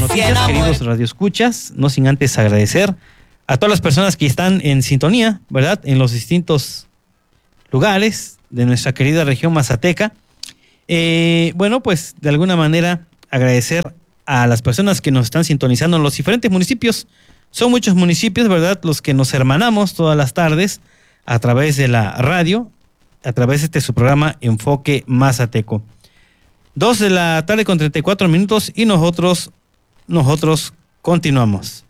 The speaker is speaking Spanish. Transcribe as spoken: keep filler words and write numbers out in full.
noticias, queridos radioescuchas, no sin antes agradecer a todas las personas que están en sintonía, ¿verdad? En los distintos lugares de nuestra querida región mazateca. Eh, bueno, pues de alguna manera agradecer a las personas que nos están sintonizando en los diferentes municipios. Son muchos municipios, ¿verdad? Los que nos hermanamos todas las tardes a través de la radio, a través de este su programa Enfoque Mazateco. Dos de la tarde con treinta y cuatro minutos y nosotros, nosotros continuamos.